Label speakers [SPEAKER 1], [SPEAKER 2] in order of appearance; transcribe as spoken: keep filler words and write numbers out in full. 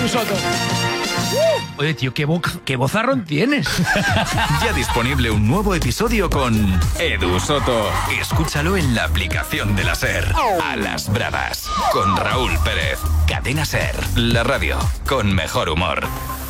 [SPEAKER 1] Edu Soto.
[SPEAKER 2] Oye, tío, qué, bo- qué bozarrón tienes.
[SPEAKER 3] Ya disponible un nuevo episodio con Edu Soto. Escúchalo en la aplicación de la SER. A las bravas. Con Raúl Pérez. Cadena SER. La radio con mejor humor.